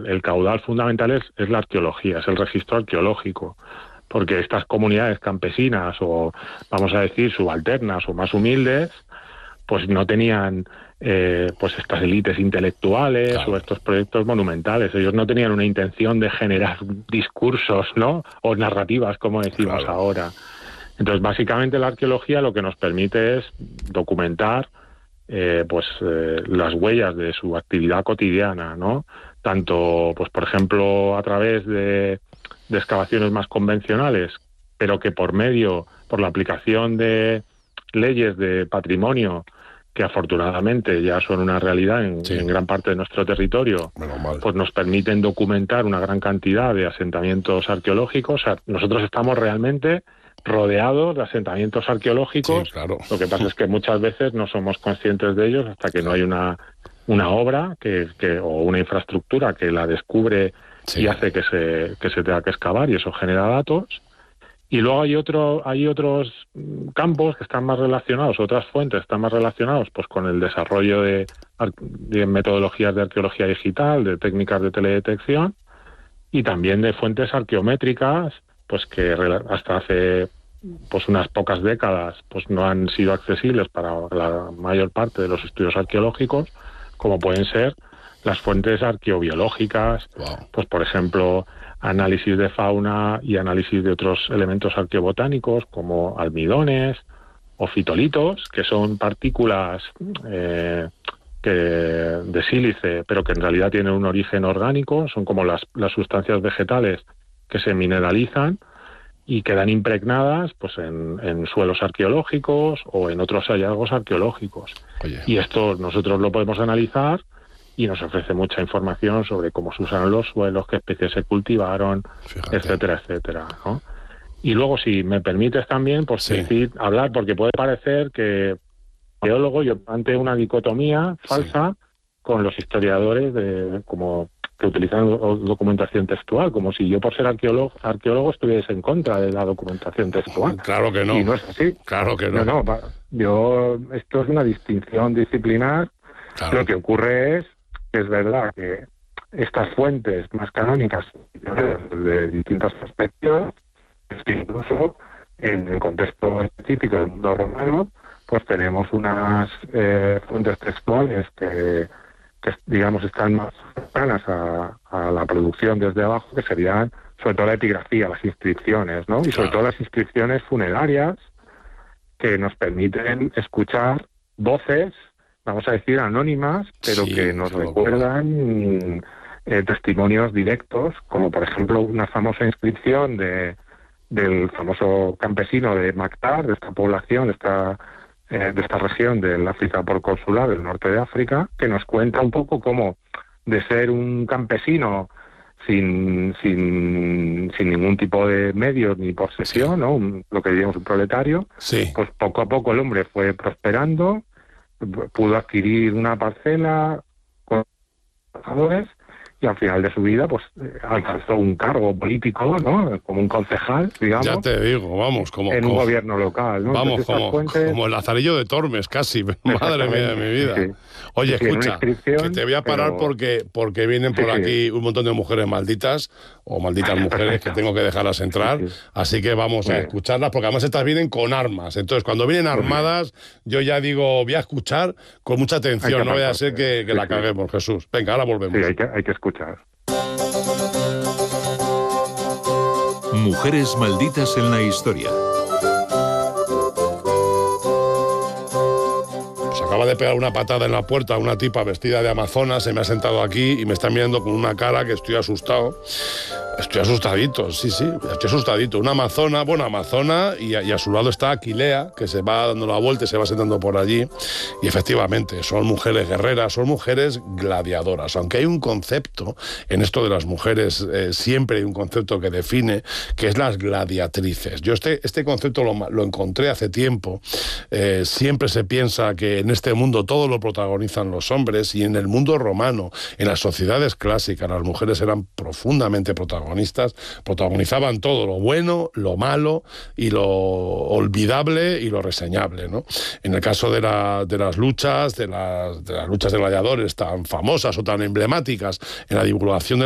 el caudal fundamental es la arqueología, es el registro arqueológico, porque estas comunidades campesinas o, vamos a decir, subalternas o más humildes, pues no tenían pues estas élites intelectuales, claro, o estos proyectos monumentales. Ellos no tenían una intención de generar discursos, ¿no?, o narrativas, como decimos, claro, ahora. Entonces, básicamente, la arqueología lo que nos permite es documentar las huellas de su actividad cotidiana, ¿no? Tanto, pues por ejemplo, a través de excavaciones más convencionales, pero que por la aplicación de leyes de patrimonio, que afortunadamente ya son una realidad en gran parte de nuestro territorio, pues nos permiten documentar una gran cantidad de asentamientos arqueológicos. O sea, nosotros estamos realmente rodeados de asentamientos arqueológicos. Sí, claro. Lo que pasa es que muchas veces no somos conscientes de ellos hasta que no hay una obra o una infraestructura que la descubre y hace que se tenga que excavar, y eso genera datos. Y luego hay otros campos que están más relacionados, otras fuentes están más relacionados pues con el desarrollo de metodologías de arqueología digital, de técnicas de teledetección, y también de fuentes arqueométricas, pues que hasta hace pues unas pocas décadas pues no han sido accesibles para la mayor parte de los estudios arqueológicos, como pueden ser las fuentes arqueobiológicas. Wow. Pues por ejemplo, análisis de fauna y análisis de otros elementos arqueobotánicos como almidones o fitolitos, que son partículas de sílice, pero que en realidad tienen un origen orgánico, son como las sustancias vegetales que se mineralizan y quedan impregnadas pues en suelos arqueológicos o en otros hallazgos arqueológicos. Oye. Y esto nosotros lo podemos analizar y nos ofrece mucha información sobre cómo se usaron los suelos, qué especies se cultivaron, fíjate, etcétera, etcétera, ¿no? Y luego, si me permites también, pues hablar, porque puede parecer que geólogo yo planteo una dicotomía falsa con los historiadores como que utilizan documentación textual, como si yo, por ser arqueólogo estuviese en contra de la documentación textual. Claro que no. Y no es así. Claro que no. Esto es una distinción disciplinar. Claro. Lo que ocurre es que es verdad que estas fuentes más canónicas de distintas perspectivas, incluso en el contexto específico del mundo romano, pues tenemos unas fuentes textuales que digamos están más cercanas a la producción desde abajo, que serían sobre todo la epigrafía, las inscripciones, ¿no? Y sobre todo las inscripciones funerarias, que nos permiten escuchar voces, vamos a decir, anónimas, pero que nos recuerdan testimonios directos, como por ejemplo una famosa inscripción del famoso campesino de Mactar, de esta población, de esta región del África porconsular, del norte de África, que nos cuenta un poco cómo, de ser un campesino sin ningún tipo de medios ni posesión, ¿no? Lo que diríamos un proletario, pues poco a poco el hombre fue prosperando, pudo adquirir una parcela con trabajadores y al final de su vida pues alcanzó un cargo político, ¿no? Como un concejal, digamos. Ya te digo, vamos, en un gobierno local, ¿no? Vamos, como el Lazarillo de Tormes, casi. Madre mía de mi vida. Sí. Oye, escucha, que te voy a parar porque vienen por aquí un montón de mujeres malditas, o malditas mujeres que tengo que dejarlas entrar, así que vamos a escucharlas, porque además estas vienen con armas. Entonces, cuando vienen armadas, yo ya digo, voy a escuchar con mucha atención, no vaya a ser que la caguemos, Jesús. Venga, ahora volvemos. Sí, hay que escuchar. Mujeres malditas en la historia. Acaba de pegar una patada en la puerta a una tipa vestida de amazona, se me ha sentado aquí y me está mirando con una cara que estoy asustado. Estoy asustadito, sí, estoy asustadito. Una amazona, y a su lado está Aquilea, que se va dando la vuelta y se va sentando por allí. Y efectivamente, son mujeres guerreras, son mujeres gladiadoras. Aunque hay un concepto en esto de las mujeres, siempre hay un concepto que define, que es las gladiatrices. Yo este concepto lo encontré hace tiempo. Siempre se piensa que en este mundo todo lo protagonizan los hombres, y en el mundo romano, en las sociedades clásicas, las mujeres eran profundamente protagonizaban todo, lo bueno, lo malo y lo olvidable y lo reseñable, ¿no? En el caso de las luchas de gladiadores tan famosas o tan emblemáticas en la divulgación